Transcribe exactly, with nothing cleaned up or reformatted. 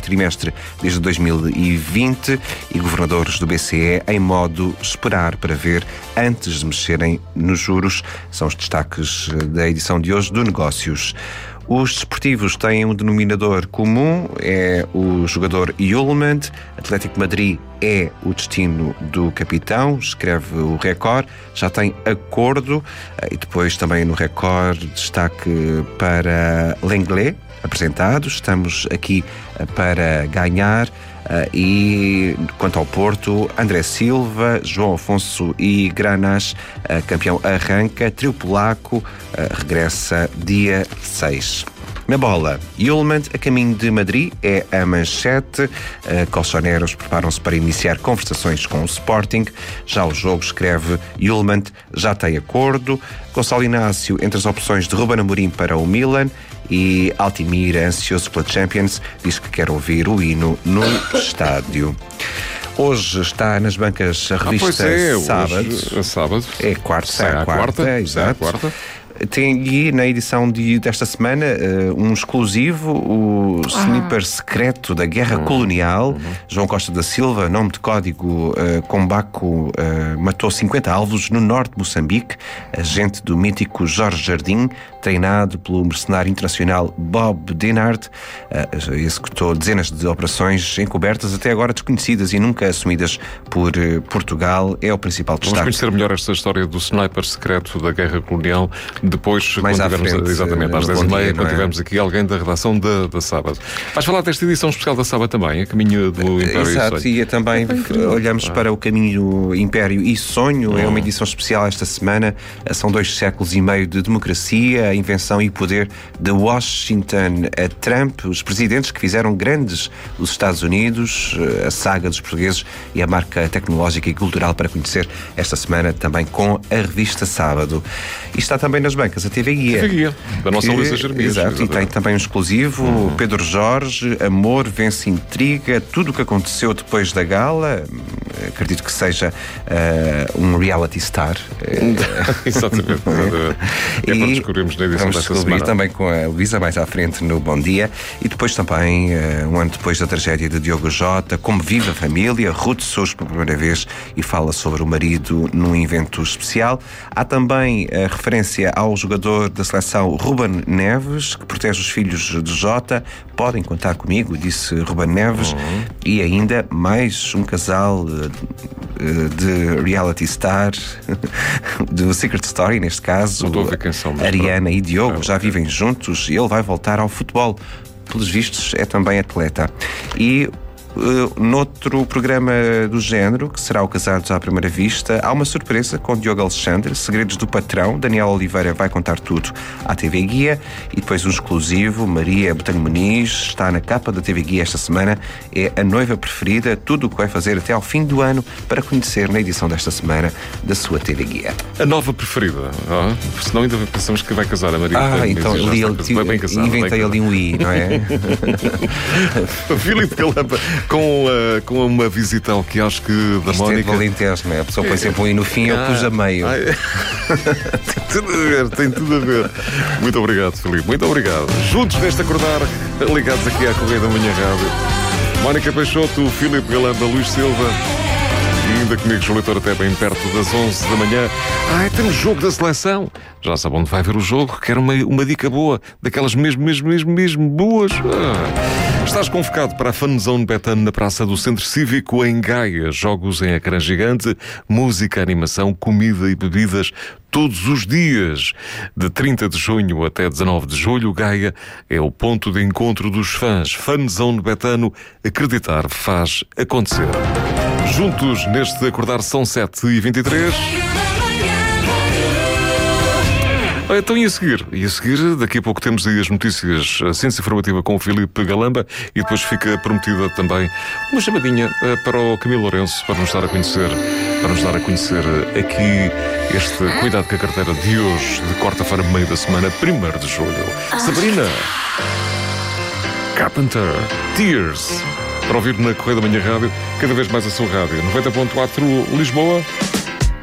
trimestre desde dois mil e vinte e governadores do B C E em modo esperar para ver antes de mexerem nos juros. São os destaques da edição de hoje do Negócios. Os desportivos têm um denominador comum, é o jogador Yulman. Atlético de Madrid é o destino do capitão, escreve o Record, já tem acordo. E depois também no Record destaque para Lenglet, apresentado. Estamos aqui para ganhar. Uh, e quanto ao Porto, André Silva, João Afonso e Granas, uh, campeão arranca, trio polaco, uh, regressa dia seis. Na bola, Yulman a caminho de Madrid é a manchete. Uh, Colchoneros preparam-se para iniciar conversações com o Sporting. Já o jogo escreve Yulman já tem acordo. Gonçalo Inácio entre as opções de Ruben Amorim para o Milan. E Altimir, ansioso pela Champions, diz que quer ouvir o hino no estádio. Hoje está nas bancas a revista ah, pois é, Sábado. Hoje, a sábado. É quarta, sai a quarta, quarta, exato. quarta. Tem aqui na edição de, desta semana uh, um exclusivo, o ah. sniper secreto da Guerra uhum. Colonial. Uhum. João Costa da Silva, nome de código uh, Combaco, uh, matou cinquenta alvos no norte de Moçambique. Agente do mítico Jorge Jardim, treinado pelo mercenário internacional Bob Denard, uh, executou dezenas de operações encobertas, até agora desconhecidas e nunca assumidas por uh, Portugal. É o principal destaque. Vamos conhecer melhor esta história do sniper secreto da Guerra Colonial depois, mais quando à tivermos, frente, exatamente, às dez e meia, quando é? tivermos aqui alguém da redação da, da Sábado. Vais falar desta edição especial da Sábado também, a caminho do Império Exato, e Sonho. e também é olhamos ah. para o caminho Império e Sonho. Oh. É uma edição especial esta semana. São dois séculos e meio de democracia, a invenção e poder de Washington a Trump, os presidentes que fizeram grandes os Estados Unidos, a saga dos portugueses e a marca tecnológica e cultural para conhecer esta semana também com a revista Sábado. E está também nas bancas a T V Guia. T V Guia, da nossa que, Luísa Jeremias. Exato, e tem também um exclusivo, uhum. Pedro Jorge, Amor vence intriga, tudo o que aconteceu depois da gala. Acredito que seja uh, um reality star. Exatamente. É para descobrirmos na edição vamos desta descobrir semana. também com a Luísa mais à frente no Bom Dia. E depois também, uh, um ano depois da tragédia de Diogo Jota, como vive a família, Ruth surge pela primeira vez e fala sobre o marido num evento especial. Há também a referência ao jogador da seleção Ruben Neves, que protege os filhos de Jota. Podem contar comigo, disse Ruben Neves. Uhum. E ainda mais um casal uh, de reality star do Secret Story, neste caso, são, Ariana e Diogo, já vivem juntos e ele vai voltar ao futebol. Pelos vistos, é também atleta. E Uh, noutro programa do género, que será o Casados à Primeira Vista, há uma surpresa com Diogo Alexandre, Segredos do Patrão. Daniel Oliveira vai contar tudo à T V Guia. E depois um exclusivo, Maria Botelho Muniz está na capa da T V Guia esta semana, é a noiva preferida, tudo o que vai fazer até ao fim do ano para conhecer na edição desta semana da sua T V Guia. A nova preferida, oh, senão ainda pensamos que vai casar a Maria Ah, Botelho então Muniz, li, está, li, bem casado, inventei bem ali um I, não é? Filipe Galamba com, uh, com uma visita ao quiosque da Isto Mónica. É de Valentejo, não é? A pessoa põe sempre um I no fim, ah, eu pus a meio. Ai, tem tudo a ver, tem tudo a ver. Muito obrigado, Filipe, muito obrigado. Juntos neste acordar, ligados aqui à Correia da Manhã Rádio. Mónica Peixoto, Filipe Galamba, Luís Silva. E ainda comigo, João Leitor, até bem perto das onze da manhã. Ai, temos jogo da seleção. Já sabe onde vai ver o jogo? Quero uma, uma dica boa, daquelas mesmo, mesmo, mesmo, mesmo boas. Ah. Estás convocado para a Fanzone Betano na Praça do Centro Cívico em Gaia. Jogos em ecrã gigante, música, animação, comida e bebidas todos os dias. De trinta de junho até dezanove de julho, Gaia é o ponto de encontro dos fãs. Fanzone Betano, acreditar faz acontecer. Juntos neste acordar são sete e vinte e três. Então, e a seguir? E a seguir, daqui a pouco temos aí as notícias, a ciência informativa com o Filipe Galamba e depois fica prometida também uma chamadinha uh, para o Camilo Lourenço para nos dar a conhecer, para nos dar a conhecer aqui este Cuidado com a Carteira de hoje, de quarta-feira, meio da semana, primeiro de julho. Sabrina Carpenter, Tears, para ouvir na Correia da Manhã Rádio, cada vez mais a sua rádio. noventa ponto quatro Lisboa.